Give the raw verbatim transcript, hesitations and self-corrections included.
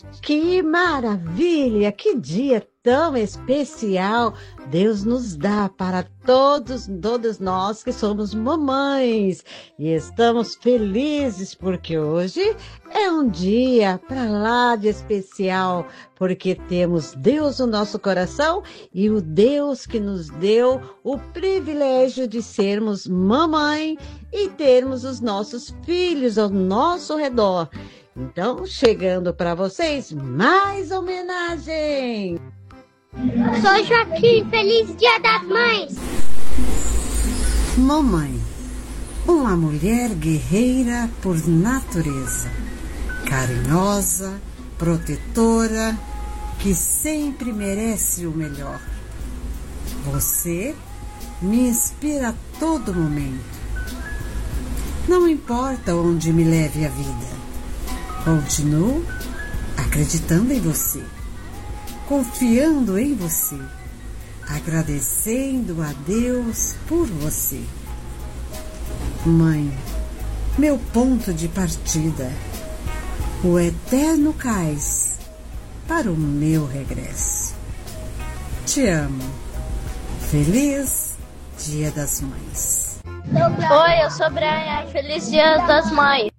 Que maravilha! Que dia tão especial Deus nos dá para todos, todas nós que somos mamães. E estamos felizes porque hoje é um dia para lá de especial, porque temos Deus no nosso coração e o Deus que nos deu o privilégio de sermos mamãe e termos os nossos filhos ao nosso redor. Então, chegando para vocês, mais homenagem! Sou Joaquim, feliz Dia das Mães! Mamãe, uma mulher guerreira por natureza, carinhosa, protetora, que sempre merece o melhor. Você me inspira a todo momento. Não importa onde me leve a vida, continuo acreditando em você, confiando em você, agradecendo a Deus por você. Mãe, meu ponto de partida, o eterno cais para o meu regresso. Te amo. Feliz Dia das Mães. Oi, eu sou Brian. Feliz Dia das Mães.